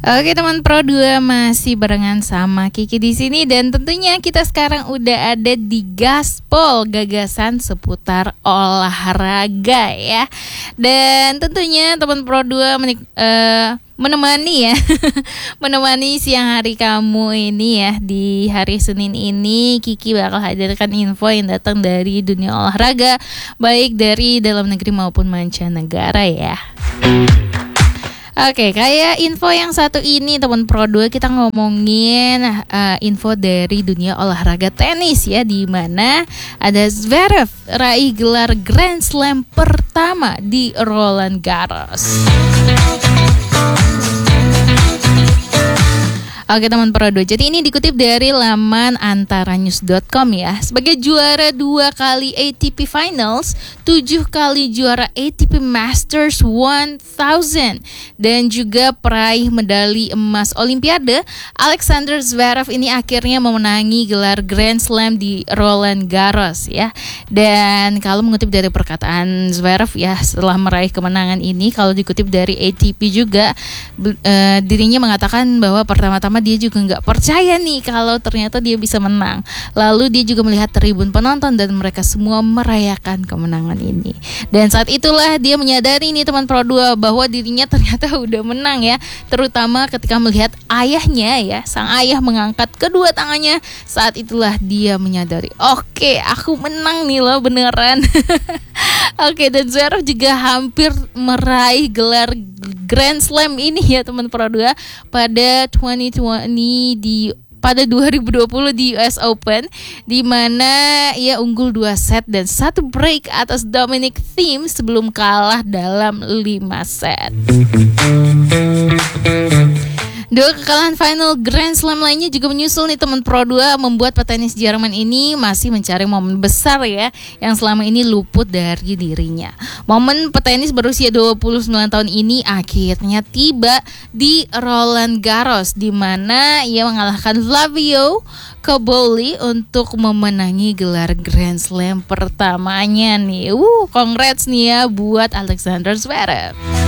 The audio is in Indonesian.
Oke teman Pro 2, masih barengan sama Kiki di sini dan tentunya kita sekarang udah ada di Gaspol, gagasan seputar olahraga ya. Dan tentunya teman Pro 2 menemani ya menemani siang hari kamu ini ya. Di hari Senin ini Kiki bakal hadirkan info yang datang dari dunia olahraga, baik dari dalam negeri maupun mancanegara ya. Oke, kayak info yang satu ini teman Pro 2, kita ngomongin info dari dunia olahraga tenis ya, di mana ada Zverev raih gelar Grand Slam pertama di Roland Garros. Oke teman Pro 2, jadi ini dikutip dari laman antaranews.com ya. Sebagai juara 2 kali ATP Finals, 7 kali juara ATP Masters 1000 dan juga peraih medali emas Olimpiade, Alexander Zverev ini akhirnya memenangi gelar Grand Slam di Roland Garros ya. Dan kalau mengutip dari perkataan Zverev ya, setelah meraih kemenangan ini, kalau dikutip dari ATP juga, dirinya mengatakan bahwa pertama-tama dia juga nggak percaya nih kalau ternyata dia bisa menang. Lalu dia juga melihat tribun penonton dan mereka semua merayakan kemenangan ini. Dan saat itulah dia menyadari nih teman Pro 2 bahwa dirinya ternyata udah menang ya. Terutama ketika melihat ayahnya ya, sang ayah mengangkat kedua tangannya. Saat itulah dia menyadari, oke, aku menang nih loh beneran. Oke, dan Zverev juga hampir meraih gelar Grand Slam ini ya teman Pro 2 pada 2020 di US Open, di mana ia unggul 2 set dan 1 break atas Dominic Thiem sebelum kalah dalam 5 set. Dua kekalahan final Grand Slam lainnya juga menyusul nih teman Pro 2, membuat petenis Jerman ini masih mencari momen besar ya yang selama ini luput dari dirinya. Momen petenis berusia 29 tahun ini akhirnya tiba di Roland Garros, di mana ia mengalahkan Flavio Cobolli untuk memenangi gelar Grand Slam pertamanya nih. Congrats nih ya buat Alexander Zverev.